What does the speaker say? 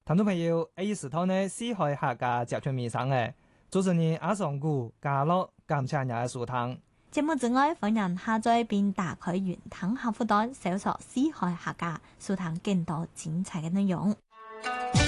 聽眾朋友，A 時段呢，四海客家集團面上嘅主持人阿尚古、嘉樂、感謝你嘅收聽。 節目之外，歡迎下載並打開雲端客戶端，搜索四海客家，收聽更多精彩嘅內容。